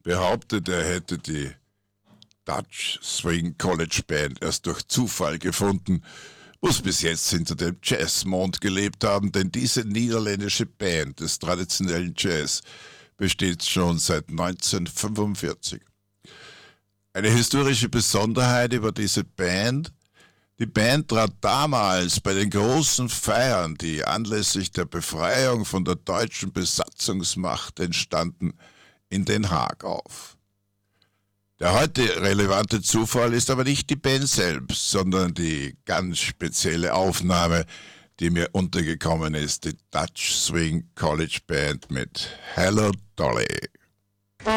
behauptet, er hätte die Dutch Swing College Band erst durch Zufall gefunden, muss bis jetzt hinter dem Jazzmond gelebt haben, denn diese niederländische Band des traditionellen Jazz besteht schon seit 1945. Eine historische Besonderheit über diese Band: Die Band trat damals bei den großen Feiern, die anlässlich der Befreiung von der deutschen Besatzungsmacht entstanden, in Den Haag auf. Der heute relevante Zufall ist aber nicht die Band selbst, sondern die ganz spezielle Aufnahme, die mir untergekommen ist, die Dutch Swing College Band mit Hello Dolly.